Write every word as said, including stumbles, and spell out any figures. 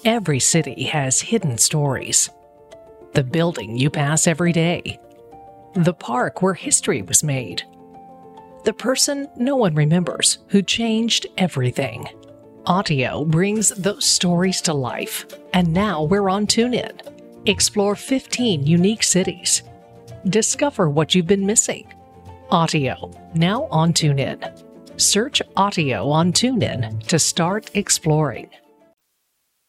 Every city has hidden stories. The building you pass every day. The park where history was made. The person no one remembers who changed everything. Autio brings those stories to life, and now we're on TuneIn. Explore fifteen unique cities. Discover what you've been missing. Autio, now on TuneIn. Search Autio on TuneIn to start exploring.